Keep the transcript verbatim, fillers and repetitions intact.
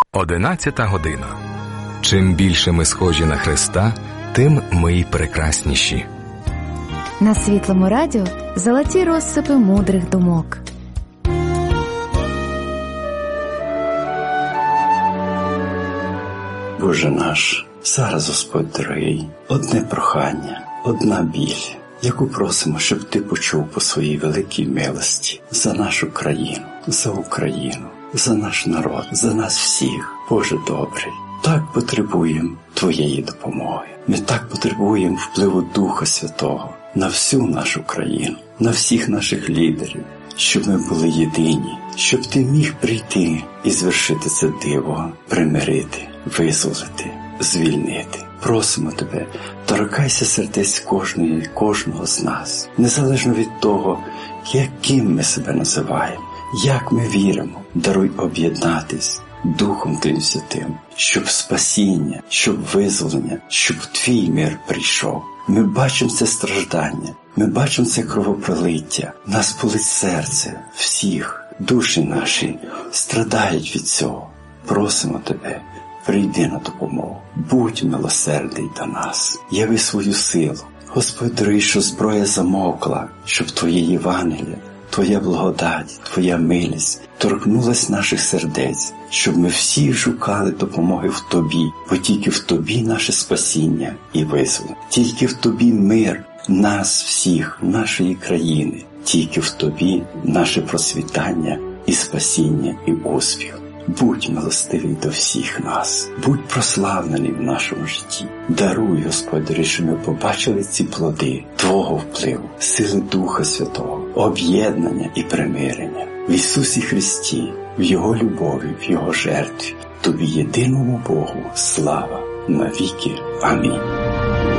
Одинадцята година. Чим більше ми схожі на Христа, тим ми й прекрасніші. На Світлому радіо золоті розсипи мудрих думок. Боже наш, зараз, Господь дорогий, одне прохання, одна біль, яку просимо, щоб Ти почув по своїй великій милості за нашу країну, за Україну, за наш народ, за нас всіх. Боже добрий, так потребуємо Твоєї допомоги. Ми так потребуємо впливу Духа Святого на всю нашу країну, на всіх наших лідерів, щоб ми були єдині, щоб Ти міг прийти і звершити це диво, примирити, визволити, звільнити. Просимо Тебе, торкайся сердець кожної, кожного з нас, незалежно від того, яким ми себе називаємо, як ми віримо. Даруй об'єднатись Духом Твоїм Святим, щоб спасіння, щоб визволення, щоб Твій мир прийшов. Ми бачимо це страждання, ми бачимо це кровопролиття, нас болить серце всіх, душі наші страдають від цього. Просимо Тебе, прийди на допомогу, будь милосердний до нас, яви свою силу. Господь дорогий, що зброя замовкла, щоб Твоє Євангеліє, Твоя благодать, Твоя милість торкнулась наших сердець, щоб ми всі шукали допомоги в Тобі, бо тільки в Тобі наше спасіння і визволення, тільки в Тобі мир нас всіх, нашої країни, тільки в Тобі наше процвітання і спасіння і успіх. Будь милостивий до всіх нас, будь прославлений в нашому житті. Даруй, Господи, що ми побачили ці плоди Твого впливу, сили Духа Святого, об'єднання і примирення. В Ісусі Христі, в Його любові, в Його жертві, Тобі єдиному Богу слава навіки. Амінь.